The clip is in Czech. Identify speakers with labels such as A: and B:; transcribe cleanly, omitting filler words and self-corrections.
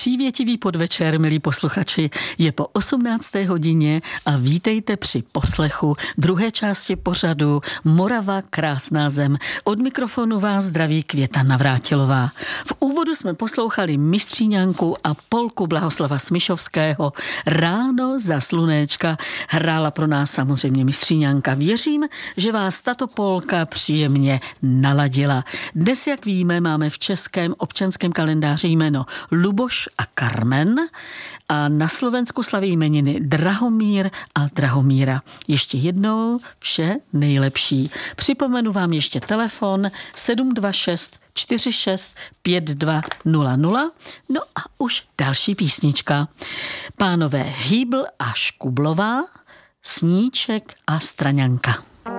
A: Přívětivý podvečer, milí posluchači, je po 18. hodině a vítejte při poslechu druhé části pořadu Morava, krásná zem. Od mikrofonu vás zdraví Květa Navrátilová. V úvodu jsme poslouchali Mistříňanku a polku Blahoslava Smišovského Ráno za slunéčka. Hrála pro nás samozřejmě Mistříňanka. Věřím, že vás tato polka příjemně naladila. Dnes, jak víme, máme v českém občanském kalendáři jméno Luboš a Karmen a na Slovensku slaví jmeniny Drahomír a Drahomíra. Ještě jednou vše nejlepší. Připomenu vám ještě telefon 726 46 5200. No a už další písnička. Pánové Hýbl a Škublová, Sníček a Straňanka.